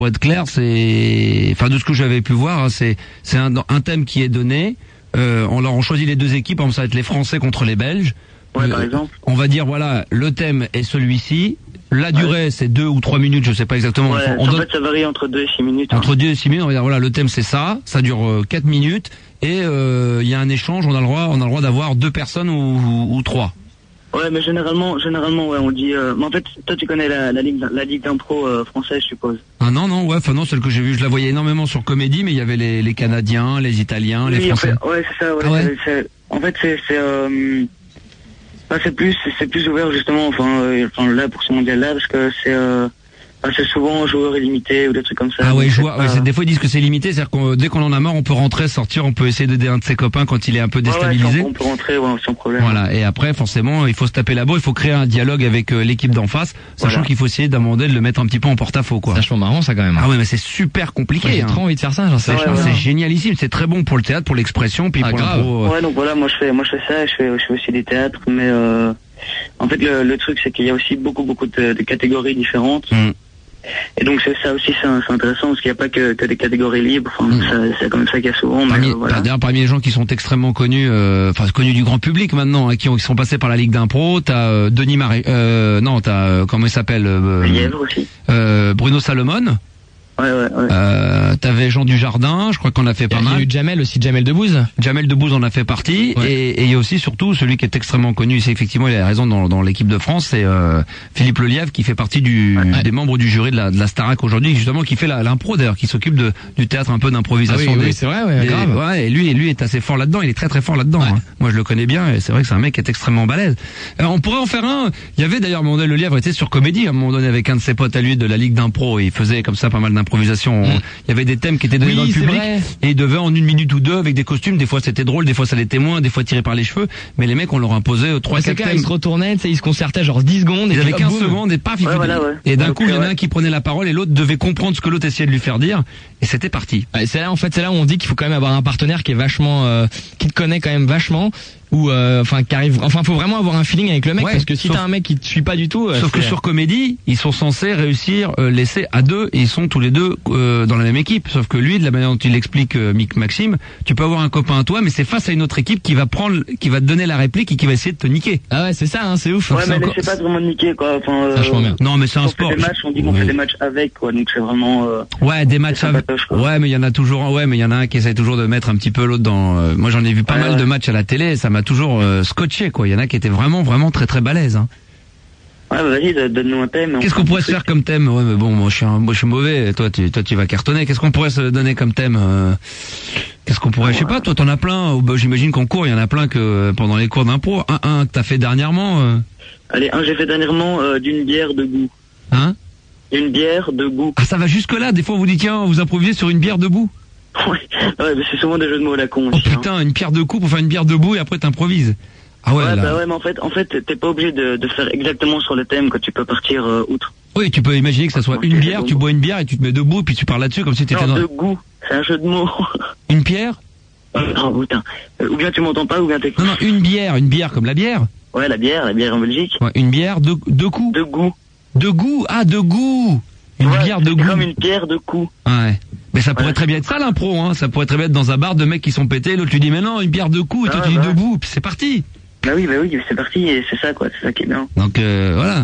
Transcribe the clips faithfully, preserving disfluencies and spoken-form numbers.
Pour être clair, c'est, enfin de ce que j'avais pu voir, hein, c'est c'est un, un thème qui est donné. Euh, on leur on choisit les deux équipes, ça va être les Français contre les Belges. Ouais, euh, par exemple. On va dire voilà, le thème est celui-ci. La durée, ouais. c'est deux ou trois minutes, je sais pas exactement. Ouais, on en donne... fait, ça varie entre deux et six minutes. Entre hein. deux et six minutes, on va dire voilà, le thème c'est ça, ça dure euh, quatre minutes et il euh, y a un échange, on a le droit, on a le droit d'avoir deux personnes ou, ou, ou trois. Ouais, mais généralement, généralement, ouais, on dit. Euh, mais en fait, toi, tu connais la, la ligue, la ligue d'impro euh, française, je suppose. Ah non, non, ouais, enfin non, celle que j'ai vue, je la voyais énormément sur Comédie, mais il y avait les, les Canadiens, les Italiens, oui, les Français. En fait, ouais, c'est ça. Ouais, ah ouais c'est, c'est, en fait, c'est, c'est, euh, enfin, c'est plus, c'est, c'est plus ouvert justement. Enfin, euh, enfin, là pour ce mondial-là, parce que c'est. Euh, Enfin, c'est souvent joueur illimité ou des trucs comme ça. Ah ouais, joueur, pas... ouais, c'est, des fois ils disent que c'est limité, c'est-à-dire que dès qu'on en a marre, on peut rentrer, sortir, on peut essayer d'aider un de ses copains quand il est un peu déstabilisé. Ouais, ouais, on peut rentrer, ouais, sans problème. Voilà, et après forcément, il faut se taper la bourre, il faut créer un dialogue avec euh, l'équipe d'en face, sachant voilà. qu'il faut essayer d'amender, de le mettre un petit peu en porte-à-faux, quoi. C'est vachement marrant ça quand même. Ah ouais, mais c'est super compliqué. Ouais, j'ai hein. trop envie de faire ça, j'en sais. Ouais, c'est, ouais, c'est ouais. génialissime, c'est très bon pour le théâtre, pour l'expression, puis ah, pour grave. l'impro. Euh... Ouais, donc voilà, moi je fais, moi je fais ça, je fais, je fais aussi des théâtres, mais euh, en fait le, le truc c'est qu'il y a aussi beaucoup beaucoup de, de catégories différentes. Mm. Et donc c'est ça aussi, c'est, c'est intéressant parce qu'il n'y a pas que, que des catégories libres. Enfin, mmh. ça, c'est comme ça qu'il y a souvent. Parmi, mais, euh, voilà. D'ailleurs, parmi les gens qui sont extrêmement connus, euh, enfin connus du grand public maintenant, hein, qui, ont, qui sont passés par la Ligue d'impro, t'as euh, Denis Marais, euh, non, t'as euh, comment il s'appelle, euh, Lièvre aussi. Euh, Bruno Salomon. Ouais, ouais, ouais. Euh, t'avais Jean Dujardin, je crois qu'on a fait pas Il y a mal. eu Jamel aussi, Jamel Debbouze. Jamel Debbouze en a fait partie, ouais. et, et il y a aussi surtout celui qui est extrêmement connu, c'est effectivement il a raison dans, dans l'équipe de France, c'est euh, Philippe Lelièvre qui fait partie du ouais. des membres du jury de la, de la Starac aujourd'hui, justement qui fait la, l'impro d'ailleurs, qui s'occupe de du théâtre un peu d'improvisation. Ah oui, des, oui, c'est vrai, ouais, des, grave. Ouais, et lui, et lui est assez fort là-dedans, il est très très fort là-dedans. Ouais. Hein. Moi je le connais bien, et c'est vrai que c'est un mec qui est extrêmement balèze. Alors, on pourrait en faire un. Il y avait d'ailleurs, à un moment donné, Lelièvre était sur Comédie, à un moment donné avec un de ses potes à lui de la Ligue d'impro, et il faisait comme ça pas mal d'improvisation. Mm. Il y avait des thèmes qui étaient donnés oui, dans le public vrai. et ils devaient en une minute ou deux avec des costumes. Des fois c'était drôle, des fois ça l'était moins, des fois tiré par les cheveux. Mais les mecs on leur imposait trois ouais, quatre thèmes. Ils se retournaient, tu sais, ils se concertaient genre dix secondes. Et ils avaient quinze boum. secondes et paf. Ouais, voilà, ouais. Et d'un Donc, coup il y en a ouais. un qui prenait la parole et l'autre devait comprendre ce que l'autre essayait de lui faire dire. Et c'était parti. Ouais, c'est là en fait c'est là où on dit qu'il faut quand même avoir un partenaire qui est vachement, euh, qui te connaît quand même vachement. Ou euh, enfin qui arrive, enfin faut vraiment avoir un feeling avec le mec ouais, parce que si sauf, t'as un mec qui te suit pas du tout. Euh, sauf que sur Comédie, ils sont censés réussir euh, l'essai à deux et ils sont tous les deux euh, dans la même équipe. Sauf que lui, de la manière dont il l'explique, euh, Maxime, tu peux avoir un copain à toi, mais c'est face à une autre équipe qui va prendre, qui va te donner la réplique et qui va essayer de te niquer. Ah ouais, c'est ça, hein, c'est ouf. Ouais, c'est mais encore... c'est pas vraiment niquer quoi. Enfin, euh, vachement bien. Non, mais c'est un on sport. fait des matchs, on dit qu'on oui. fait des matchs avec quoi, donc c'est vraiment. Euh, ouais, des matchs avec. Ouais, mais il y en a toujours. Ouais, mais il y en a un qui essaie toujours de mettre un petit peu l'autre dans. Euh, moi, j'en ai vu pas ouais, mal ouais. de matchs à la télé. Ça m'a toujours euh, scotché quoi. Il y en a qui étaient vraiment, vraiment très, très balèzes. Hein. Ouais, bah, vas-y, donne-nous un thème. Qu'est-ce qu'on pourrait se faire comme thème? Ouais, mais bon, moi je suis, un, moi je suis mauvais. Toi, tu, toi, tu vas cartonner. Qu'est-ce qu'on pourrait se donner comme thème? euh, Qu'est-ce qu'on pourrait? Je sais pas. Toi, t'en as plein. Bah, j'imagine qu'en cours, il y en a plein que pendant les cours d'impro. Un, un que t'as fait dernièrement. Euh... Allez, un j'ai fait dernièrement euh, d'une bière de goût. Hein? Une bière de goût. Ah, ça va jusque là. Des fois, on vous dit tiens, vous improvisez sur une bière debout. Ouais, ouais, mais c'est souvent des jeux de mots à la con. Oh aussi, putain, hein. une pierre de coup pour faire une bière debout et après t'improvises. Ah ouais, ouais, là. bah ouais, mais en fait, en fait, t'es pas obligé de, de faire exactement sur le thème, que tu peux partir euh, outre. Oui, tu peux imaginer que ça soit Ok, une bière, bon. tu bois une bière et tu te mets debout puis tu parles là-dessus comme si t'étais Non, dans de goût, c'est un jeu de mots. une pierre. Oh putain, Euh, ou bien tu m'entends pas, ou bien t'es. Non non, une bière, une bière comme la bière. Ouais, la bière, la bière en Belgique. Ouais, une bière de de coups. De goût. De goût. Ah, de goût. Une Ouais, bière de c'est goût. comme une pierre de coup. Ouais. Mais ça pourrait Ouais. très bien être ça l'impro, hein. Ça pourrait très bien être dans un bar de mecs qui sont pétés, l'autre lui dit mais non, une bière de coups et Ah toi ouais, tu dis bah ouais. debout, puis c'est parti. Bah oui, bah oui, c'est parti, et c'est ça quoi, c'est ça qui est bien. Donc euh, voilà.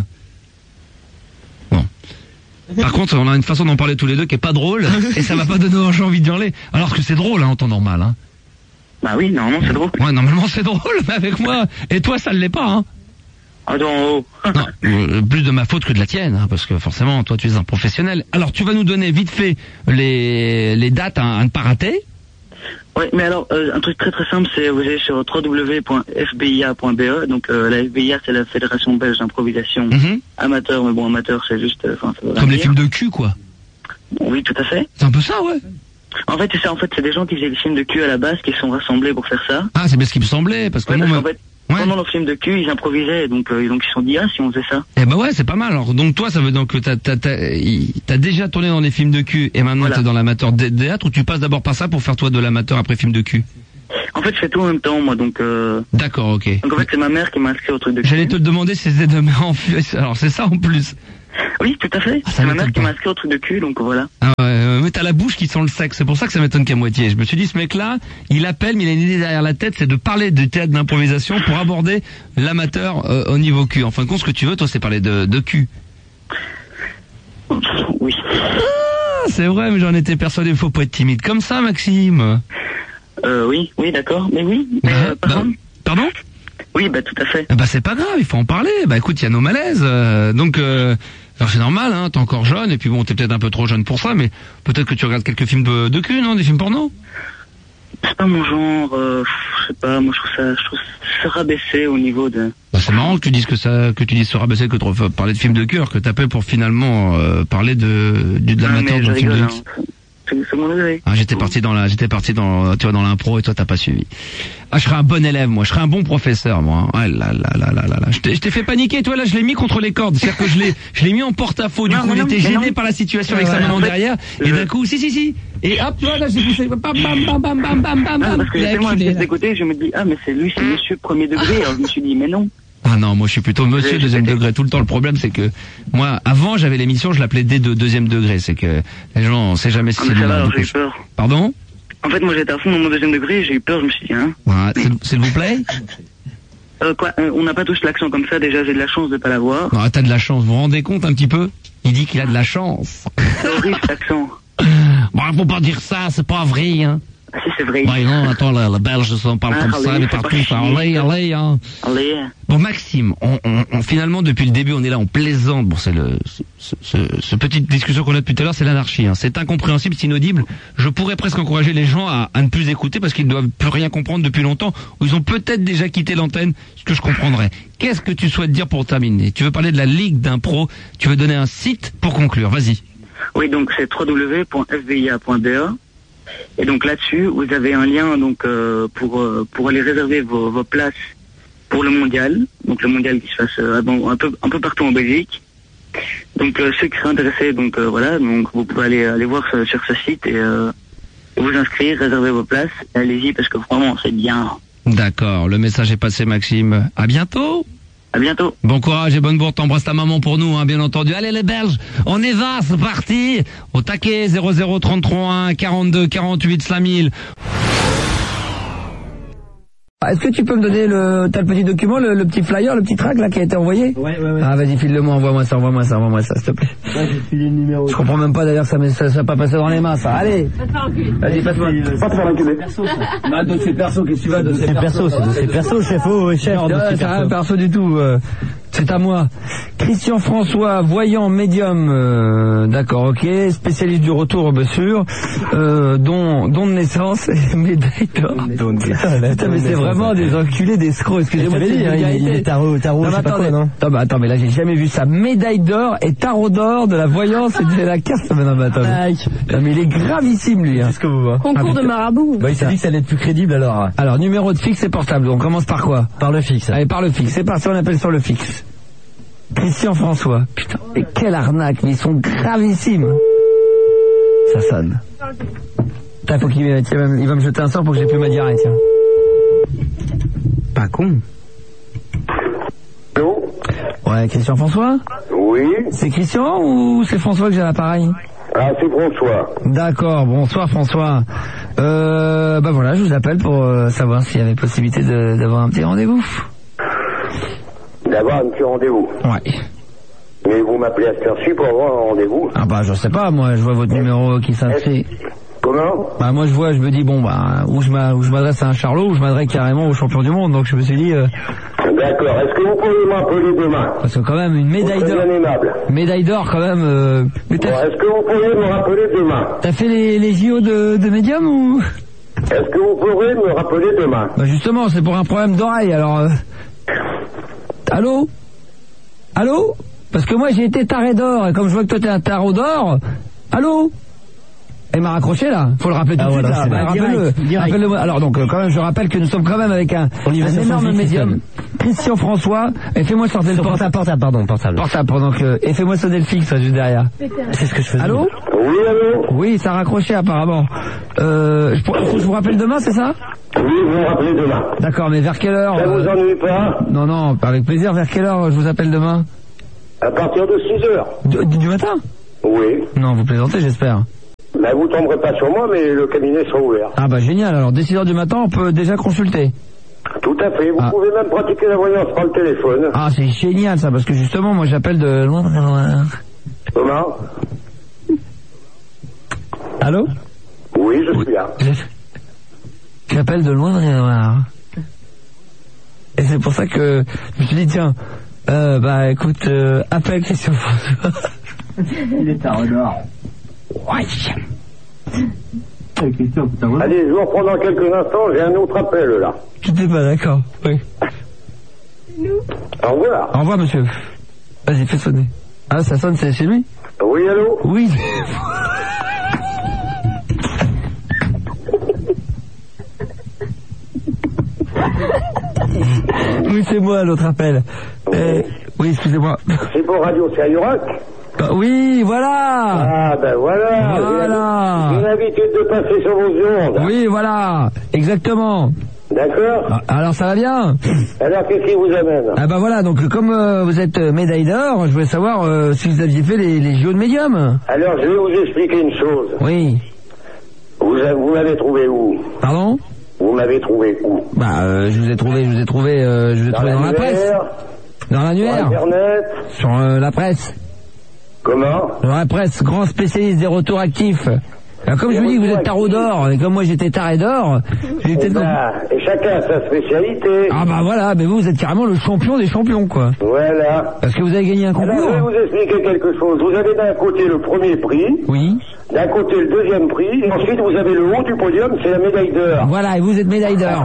Bon. Par contre, on a une façon d'en parler tous les deux qui est pas drôle et ça va pas donner envie d'y aller. Alors que c'est drôle hein, en temps normal. Hein. Bah oui, normalement c'est drôle. Ouais, normalement c'est drôle, mais avec moi et toi ça ne l'est pas. Hein. Ah non, oh. Non, euh, plus de ma faute que de la tienne, hein, parce que forcément toi tu es un professionnel. Alors tu vas nous donner vite fait les les dates à, à ne pas rater. Ouais, mais alors, euh, un truc très très simple, c'est vous allez sur w w w point f b i a point b e, donc euh, la F B I A c'est la Fédération Belge d'Improvisation Mm-hmm. Amateur, mais bon, amateur c'est juste... Enfin, ça veut rien Comme les dire. films de cul quoi. Bon, oui, tout à fait. C'est un peu ça ouais. En fait, c'est ça, en fait, c'est des gens qui faisaient des films de cul à la base, qui se sont rassemblés pour faire ça. Ah c'est bien ce qui me semblait, parce que Ouais, moi... parce me- qu'en fait, Ouais. pendant leur film de cul, ils improvisaient, donc, euh, donc ils se sont dit, ah, si on faisait ça. Eh ben ouais, c'est pas mal. Alors donc toi, ça veut donc que t'as t'as t'as, t'as déjà tourné dans des films de cul et maintenant Voilà. t'es dans l'amateur de théâtre ou tu passes d'abord par ça pour faire toi de l'amateur après film de cul. En fait, je fais tout en même temps, moi, donc... Euh... D'accord, ok. Donc en fait, c'est ma mère qui m'a inscrit au truc de cul. J'allais te le demander si c'était de en alors c'est ça en plus. Oui, tout à fait. Ah, ça c'est ma m'étonne mère qui pas. m'a inscrit au truc de cul, donc voilà. Ah ouais, euh, mais t'as la bouche qui sent le sexe, c'est pour ça que ça m'étonne qu'à moitié. Je me suis dit, ce mec-là, il appelle, mais il a une idée derrière la tête, c'est de parler de théâtre d'improvisation pour aborder l'amateur euh, au niveau cul. En fin de compte, ce que tu veux, toi, c'est parler de, de cul. Oui. Ah, c'est vrai, mais j'en étais persuadé, faut pas être timide comme ça, Maxime. Euh, oui, oui, d'accord. Mais oui, mais, Bah, euh, par bah, contre- pardon? Oui, bah tout à fait. Ah bah c'est pas grave, il faut en parler. Bah écoute, il y a nos malaises. euh, donc euh, alors c'est normal, hein, t'es encore jeune, et puis bon, t'es peut-être un peu trop jeune pour ça, mais peut-être que tu regardes quelques films de, de cul, non? Des films porno? C'est pas mon genre, euh, je sais pas, moi je trouve ça, je trouve ça rabaissé au niveau de... Bah c'est marrant que tu dises que ça, que tu dises se rabaisser, que tu refais parler de films de cœur, que t'appelles pour finalement euh, parler de, du de Ah, l'amateur mais je dans le film de rigole, X. hein. C'est c'est mon degré. Ah, j'étais parti dans la, j'étais parti dans, tu vois, dans l'impro et toi t'as pas suivi. Ah, je serais un bon élève, moi. Je serais un bon professeur, moi. Ah là là là là là là. Je t'ai, je t'ai fait paniquer, toi là, je l'ai mis contre les cordes. C'est-à-dire que je l'ai, je l'ai mis en porte-à-faux. Du Non, coup, mais il non, était mais gêné non. par la situation avec Ouais, sa ouais, maman en fait, derrière. Et je- d'un coup, si si si. Et hop, tu vois là, j'ai poussé. Bam bam bam bam bam bam bam Ah, bam. parce que Il a j'étais moi acculé, à là. des côtés, je me dis, ah, mais c'est lui, c'est monsieur premier degré. Alors je me suis dit, mais non. Ah non, moi je suis plutôt monsieur J'ai- deuxième j'ai- degré. Tout le temps, le problème c'est que moi, avant j'avais l'émission, je l'appelais D de deuxième degré. C'est que les gens, on sait jamais si Ah, c'est mais lui. ça va, hein, alors du j'ai coup, eu peur. je- Pardon? En fait, moi j'étais à fond dans mon deuxième degré, j'ai eu peur, je me suis dit, hein. Voilà, s'il s'il vous plaît. Euh, quoi, euh, on n'a pas tous l'accent comme ça, déjà j'ai de la chance de pas l'avoir. Non, t'as de la chance. Vous vous rendez compte un petit peu? Il dit qu'il a de la chance. C'est horrible cet accent. Bon, faut pas dire ça, c'est pas vrai, hein. Ah si, c'est vrai. Bah non, attends, les, les Belges, on parle Ah, comme ça, allez, mais fais partout, pas ça, chier. allez, allez, hein. Allez. Bon, Maxime, on, on, on- finalement, depuis le début, on est là, on plaisante. Bon, c'est le, ce, ce, ce petite discussion qu'on a depuis tout à l'heure, c'est l'anarchie, hein. C'est incompréhensible, c'est inaudible. Je pourrais presque encourager les gens à, à ne plus écouter parce qu'ils ne doivent plus rien comprendre depuis longtemps, ou ils ont peut-être déjà quitté l'antenne, ce que je comprendrais. Qu'est-ce que tu souhaites dire pour terminer? Tu veux parler de la Ligue d'impro, tu veux donner un site pour conclure, vas-y. Oui, donc c'est w w w point f v i a point b e. Et donc là-dessus, vous avez un lien donc euh, pour euh, pour aller réserver vos, vos places pour le mondial. Donc le mondial qui se passe euh, bon, un peu un peu partout en Belgique. Donc euh, ceux qui seraient intéressés, donc euh, voilà, donc vous pouvez aller aller voir ce- sur ce site et euh, vous inscrire, réserver vos places. Et allez-y parce que vraiment c'est bien. D'accord, le message est passé, Maxime. À bientôt. À bientôt. Bon courage et bonne bourre, t'embrasses ta maman pour nous, hein, bien entendu. Allez les Belges, on y va, c'est parti. Au taquet, zéro zéro trente-trois un quarante-deux quarante-huit cinq mille. Est-ce que tu peux me donner le, t'as le petit document, le, le petit flyer, le petit track là qui a été envoyé? Ouais, ouais, ouais. Ah vas-y, file-le-moi, envoie-moi ça, envoie-moi ça, envoie-moi ça, s'il te plaît. Ouais, j'ai filé le numéro. Je comprends même pas d'ailleurs que ça, ça, ça pas passé dans les mains, ça. Allez. Vas-y, passe-moi. Pas te faire l'enculer. Perso, ça. Bah, dossier perso, qu'est-ce que tu vas, dossier C'est perso, c'est dossier perso, chef. Oh, oui, chef. Non, dossier c'est rien perso. perso du tout. euh, c'est à moi. Christian François, voyant médium, euh, d'accord, ok, spécialiste du retour, bien sûr, euh, don, don de naissance et médaille d'or. Putain, mais c'est vraiment des enculés, des escrocs. Excusez-moi, Je t'avais c'est dit, une hein, il- vulgarité. il est tarot, tarot, Non, je mais sais pas attendez, quoi, non attends, bah, attends, mais là j'ai jamais vu ça. Médaille d'or et tarot d'or de la voyance et de la carte. Mais non, mais attends. mais- Non, mais il est gravissime lui. Hein. Qu'est-ce que vous voyez? Concours de marabout. Bah, il s'est dit que ça allait être plus crédible alors. Alors numéro de fixe et portable. On commence par quoi? Par le fixe. Allez, par le fixe. C'est parti, on appelle sur le fixe. Christian François. Putain, mais quelle arnaque, mais ils sont gravissimes. Ça sonne. Putain, faut qu'il tiens, il va me jeter un sort pour que j'ai plus ma diarrhée, tiens. Pas con. Allô? Ouais, Christian François? Oui? C'est Christian ou c'est François que j'ai à l'appareil? Ah, c'est François. D'accord, bonsoir François. Euh, bah voilà, je vous appelle pour euh, savoir s'il y avait possibilité de- d'avoir un petit rendez-vous. D'avoir un petit rendez-vous. Ouais. Mais vous m'appelez à cette heure-ci pour avoir un rendez-vous? Ah bah je sais pas, moi je vois votre numéro qui s'inscrit. Comment? Bah moi je vois, je me dis bon bah où je m'a- où je m'adresse à un charlot, ou je m'adresse carrément au champion du monde, donc je me suis dit euh, D'accord. Est-ce que vous pouvez m'appeler demain? parce que quand même une médaille Vous serez d'or, bien aimable. médaille d'or quand même. Euh, mais Bon, t'as est-ce que vous pouvez me rappeler demain? t'as fait les, les J O de, de médium ou? Est-ce que vous pourrez me rappeler demain? Bah justement, c'est pour un problème d'oreille. Alors, euh... allô, allô, parce que moi j'ai été taré d'or et comme je vois que toi t'es un tarot d'or, allô. Il m'a raccroché là, faut le rappeler tout Ah, de suite voilà, là. c'est Bah, là. rappelle-le, Direct, direct. rappelle-le. Alors donc euh, quand même je rappelle que nous sommes quand même avec un, On y va un sur son énorme fixe, médium, Christian François, et fais-moi sortir le Sur portable. portable, portable, pardon, portable. Portable pendant que, et fais-moi sonner le fixe là, juste derrière. C'est ce que je faisais. Allô? Oui, allô? Oui, ça a raccroché apparemment. Euh, je, pour- faut que je vous rappelle demain, c'est ça? Oui, vous me rappelez demain. D'accord, mais vers quelle heure? Ça euh, vous ennuie pas? Non, non, avec plaisir. Vers quelle heure je vous appelle demain? À partir de six heures. Du, du matin? Oui. Non, vous plaisantez, j'espère. Ben, vous tomberez pas sur moi, mais le cabinet sera ouvert. Ah bah génial, alors dès six heures du matin, on peut déjà consulter. Tout à fait. Vous Ah. pouvez même pratiquer la voyance par le téléphone. Ah, c'est génial ça, parce que justement, moi j'appelle de loin très loin. Comment? Allô? Oui, je suis là. J'appelle de loin très loin. Et c'est pour ça que je me suis dit, tiens, euh, bah écoute, euh, appelle Christian François. Il est tard, dehors. Ouais. Allez, je vous reprends dans quelques instants, j'ai un autre appel là. Tu n'es pas d'accord? Oui. Au revoir. Au revoir, monsieur. Vas-y, fais sonner. Ah, ça sonne, c'est chez lui? Oui, allô? Oui. Oui, c'est moi, l'autre appel. Euh, oui, excusez-moi. C'est pour Radio Skyrock? Ah, oui, voilà. Ah, ben voilà. Voilà. J'ai l'habitude de passer sur vos ondes. Oui, voilà. Exactement. D'accord? Ah, alors, ça va bien? Alors, qu'est-ce qui vous amène? Ah bah voilà, donc comme euh, vous êtes euh, médaille d'or, je voulais savoir euh, si vous aviez fait les, les J O de médium. Alors, je vais vous expliquer une chose. Oui. Vous, a- vous m'avez trouvé où? Pardon? Vous m'avez trouvé où? Bah, euh, je vous ai trouvé, je vous ai trouvé, euh, je vous ai trouvé dans la presse. Dans Sur l'annuaire. Internet? Sur euh, la presse. Comment? Dans la presse, grand spécialiste des retours actifs. Alors, comme je vous dis que vous êtes tarot d'or, et comme moi j'étais taré d'or, j'ai Eh peut-être... ben, et chacun a sa spécialité. Ah bah voilà, mais vous, vous êtes carrément le champion des champions, quoi. Voilà. Parce que vous avez gagné un Alors, je vais concours. vous expliquer quelque chose. Vous avez d'un côté le premier prix, Oui. d'un côté le deuxième prix, et ensuite vous avez le haut du podium, c'est la médaille d'or. Voilà, et vous êtes médaille d'or.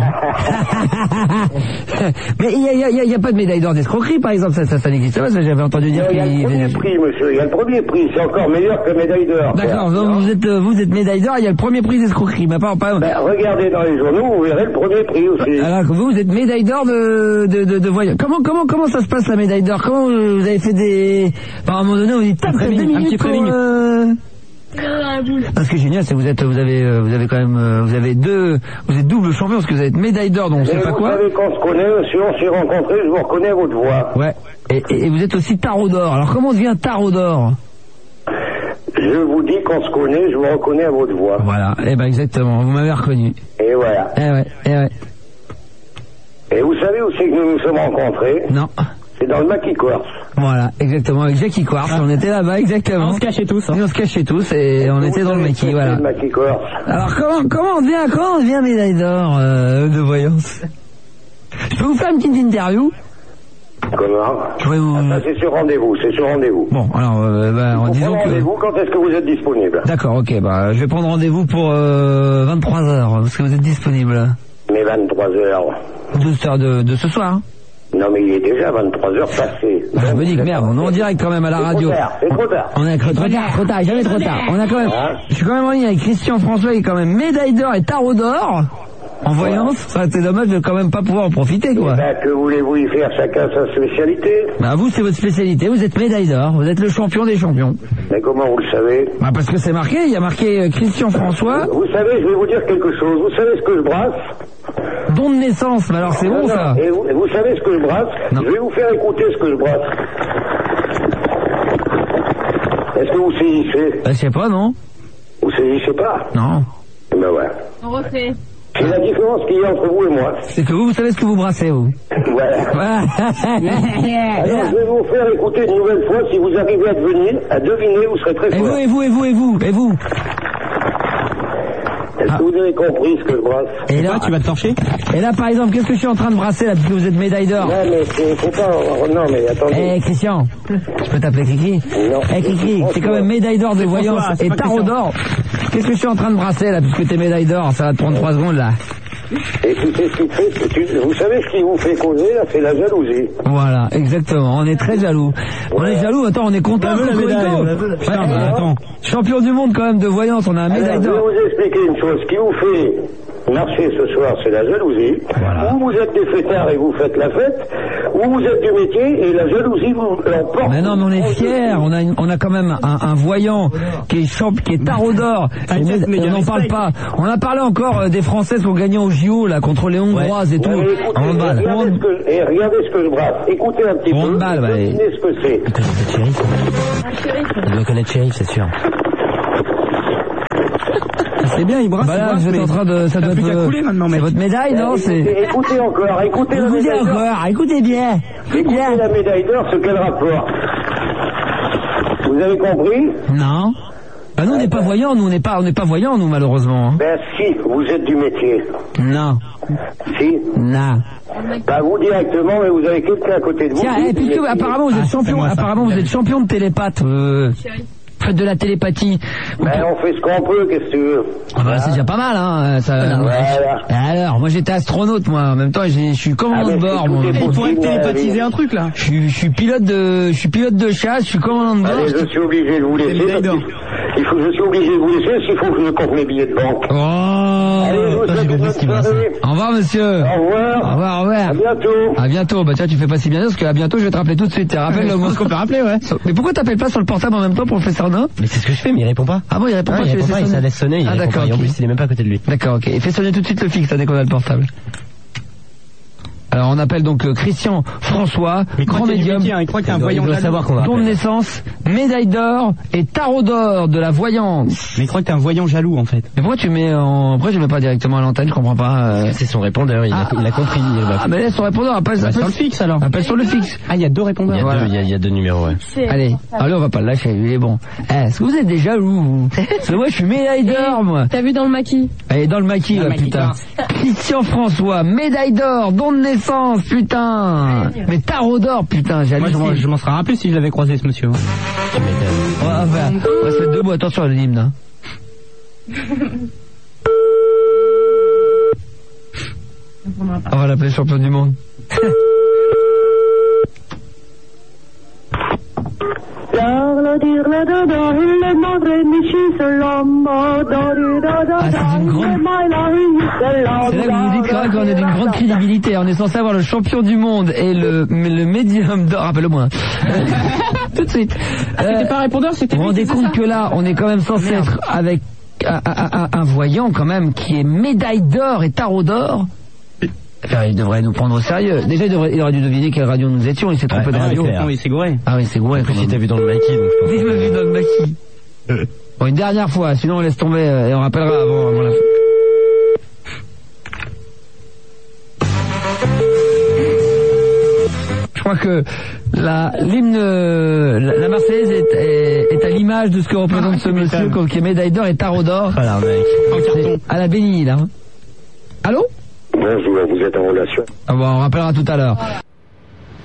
Mais il n'y a, y a, y a- y a pas de médaille d'or d'escroquerie, par exemple, ça, ça, ça n'existe pas, ça j'avais entendu dire Il y a le qu'il... premier prix, monsieur, il y a le premier prix, c'est encore meilleur que la médaille d'or. D'accord, donc vous êtes, euh, vous êtes médaille d'or, il y a le premier prix d'escroquerie, mais pas... pas... Ben, regardez dans les journaux, vous verrez le premier prix aussi. Alors que vous, vous êtes médaille d'or de, de, de, de voyage. Comment, comment, comment ça se passe la médaille d'or? Comment euh, vous avez fait des... Enfin, à un moment donné, vous dites, tape, deux préliminaire, un minutes petit pour, préliminaire. euh... Ah, ce qui est génial, c'est que vous êtes, vous avez, euh, vous avez quand même, euh, vous avez deux, vous êtes double champion parce que vous êtes médaille d'or, donc on Et sait pas vous quoi. savez qu'on se connaît, monsieur, on s'est rencontrés, je vous reconnais à votre voix. Ouais. Et, et, et vous êtes aussi tarot d'or. Alors comment on devient tarot d'or? Je vous dis qu'on se connaît, je vous reconnais à votre voix. Voilà. Eh ben exactement. Vous m'avez reconnu. Et voilà. Eh ouais. Eh ouais. Et vous savez où c'est que nous nous sommes rencontrés? Non. C'est dans le Maquis Corse. Voilà. Exactement. Avec Jackie Quartz. On était là-bas. Exactement. On se cachait tous. Hein. Et on se cachait tous et on Vous était dans le savez maquis. ce que c'est Voilà. le Maquis Corse. Alors comment, comment on devient, comment on devient médaille d'or euh, de voyance? Je peux vous faire une petite interview? Comment? Je pourrais vous... Ça, c'est sur rendez-vous, c'est sur rendez-vous. Bon, alors, euh, bah, Vous disons prenez que... rendez-vous, quand est-ce que vous êtes disponible? D'accord, ok, bah, je vais prendre rendez-vous pour euh, vingt-trois heures, parce que vous êtes disponible. Mais vingt-trois heures. douze heures de, de ce soir, hein. Non, mais il est déjà vingt-trois heures passées. Bah, je me dis que merde, on est en direct quand même à la C'est radio. trop tard, c'est trop tard. On est trop tard, trop tard, jamais trop tard. On a quand même, Hein? je suis quand même en ligne avec Christian François, il est quand même médaille d'or et tarot d'or. En voyance, ça aurait été dommage de quand même pas pouvoir en profiter, quoi. Ben, que voulez-vous y faire? Chacun sa spécialité. Bah, vous, c'est votre spécialité, vous êtes médaille d'or, vous êtes le champion des champions. Mais comment vous le savez? Bah, parce que c'est marqué, il y a marqué euh, Christian François, Vous savez, je vais vous dire quelque chose. Vous savez ce que je brasse? don de naissance, mais alors c'est bon, Non, non. ça. Et vous, et vous savez ce que je brasse? Non. Je vais vous faire écouter ce que je brasse. Est-ce que vous saisissez? Bah, je sais pas, non? Vous saisissez pas? Non. Eh ben ouais. On refait. C'est la différence qu'il y a entre vous et moi. C'est que vous, vous savez ce que vous brassez, vous. Voilà. Voilà. Alors, je vais vous faire écouter une nouvelle fois. Si vous arrivez à devenir, à deviner, vous serez très Et fort. vous, et vous, et vous, et vous, et vous. Est-ce que vous avez compris ce que je brasse? Et là, Tu vas te torcher? et là, par exemple, qu'est-ce que je suis en train de brasser, là, puisque vous êtes médaille d'or? Non, mais c'est- faut pas... Non, mais attendez. Eh, Christian, je peux t'appeler Kiki? Non. Eh, Kiki, c'est quand même médaille d'or de voyance François, c'est et pas tarot Christian. d'or. Qu'est-ce que je suis en train de brasser, là, puisque t'es médaille d'or? Ça va te prendre trois secondes, là. Et tu sais ce qui fait... tu- Vous savez ce qui vous fait causer, là? C'est la jalousie. Voilà, exactement. On est très jaloux. On est jaloux, attends, on est content. On la veut, la Cocorico. médaille, on la veut. Ouais, Putain, eh, bah, attends. Champion du monde, quand même, de voyance, on a un médaille Alors, je vais d'or. vous expliquer une chose. Ce qui vous fait marché ce soir, c'est la jalousie. Voilà. Ou vous êtes des fêtards et vous faites la fête, ou vous êtes du métier et la jalousie vous l'emporte. Mais non, mais on est fiers. On a, une, on a quand même un, un voyant qui est champ, qui est tarot d'or. Ah, et mais, on n'en parle pas. On a parlé encore euh, des Françaises qui ont gagné au J O là contre les Hongroises ouais. et tout. Ouais, écoutez, en handball. Regardez, ce que, et regardez ce que je brasse. Écoutez un petit en peu. Handball, bah, et ce que c'est. Il connaît Shérif. Il doit connaître Shérif, c'est sûr. C'est bien, il brasse. Bah là, il brasse, vous êtes en train de, ça doit être, couler maintenant, c'est votre médaille, non, écoutez, c'est. Écoutez encore, écoutez la écoutez médaille encore, d'or. écoutez bien. Écoutez bien. la médaille d'or, ce qu'elle rapporte. Vous avez compris? Non. Bah nous on n'est pas voyants, nous on n'est pas, on n'est pas voyants, nous malheureusement. Hein. Ben si, vous êtes du métier. Non. Si. Non. Pas vous directement, mais vous avez quelqu'un à côté de vous. Tiens, eh, puisque apparemment vous êtes ah, champion, moi, apparemment vous êtes champion de télépathe. Euh, faites de la télépathie. Ben on fait ce qu'on peut, qu'est-ce que tu veux. Ah bah, c'est déjà pas mal, hein. Ça, voilà. Alors, moi j'étais astronaute, moi. En même temps, je suis commandant ah, de bord. Moi. Il pourrait télépathiser un truc là. Je suis, je suis pilote de, je suis pilote de chasse, je suis commandant de bord. Allez, je suis obligé de vous laisser. Il faut, je suis obligé de vous laisser s'il faut que je compte mes billets de banque. Oh. Allez, je vous souhaite une bonne soirée. Au revoir, monsieur. Au revoir. Au revoir, au revoir. À bientôt. À bientôt. Bah tiens, tu fais pas si bien parce qu'à bientôt je vais te rappeler tout de suite. Rappelle-le moi. Ce qu'on peut rappeler, ouais. Mais pourquoi t'appelles pas sur le portable en même temps pour le faire sonner? Mais c'est ce que je fais, mais il répond pas. Ah bon, il répond ah, pas. Il tu répond pas, il ça laisse sonner. Il ah répond d'accord. pas. Et en Okay. plus, il est même pas à côté de lui. D'accord, ok. Il fait sonner tout de suite le fixe, dès qu'on a le portable. Alors on appelle donc euh, Christian François, grand médium, métier, hein, il croit qu'il y a un il voyant doit savoir qu'on don de naissance, médaille d'or et tarot d'or de la voyance. Mais il croit que t'es un voyant jaloux en fait. Mais pourquoi tu mets en... Pourquoi tu mets pas directement à l'antenne, je comprends pas. Euh... C'est son répondeur, il, ah, a, il a compris. Il va... Ah mais laisse son répondeur, appelle, bah, appelle sur le fixe alors. Appelle sur le fixe. Ah il y a deux répondeurs. Il y a, voilà. deux, il y a, il y a deux numéros, ouais. Allez, allez on va pas le lâcher, il est bon. Eh, est-ce que vous êtes déjà jaloux vous? Parce que moi je suis médaille d'or moi. T'as vu dans le maquis? Allez, dans le maquis là, putain. Christian François, médaille d'or, don de naissance, putain. Mais tarot d'or, putain, j'ai Moi, je, je m'en serais rappelé si je l'avais croisé, ce monsieur. Tu m'étonnes. On va, on va se mettre debout, attention à l'hymne. Hein. On va l'appeler champion du monde. Ah, c'est une grande... C'est là que vous vous dites quand même qu'on est d'une grande crédibilité. On est censé avoir le champion du monde et le, le médium d'or. Rappelle-le-moi. Tout de suite. Ah, c'était euh, pas répondeur, c'était... Vous vous rendez compte que là, on est quand même censé Merde. être avec un, un, un, un voyant quand même qui est médaille d'or et tarot d'or. Enfin, il devrait nous prendre au sérieux. Déjà, il, devrait, il aurait dû deviner quelle radio nous étions. Il s'est trompé ouais, de radio. Ah oui, c'est gouré. Ah oui, c'est gouré. En plus, il t'a vu dans le maquis. Donc je pense il m'a vu dans le maquis. Bon, une dernière fois, sinon on laisse tomber euh, et on rappellera avant, avant la fin. Je crois que la l'hymne, la, la Marseillaise est, est, est à l'image de ce que représente ah, ce monsieur comme, qui est médaille d'or et tarot d'or. Voilà, mec. C'est à la bénie, là. Allô? Bonjour, vous êtes en relation. Ah bon, on rappellera tout à l'heure.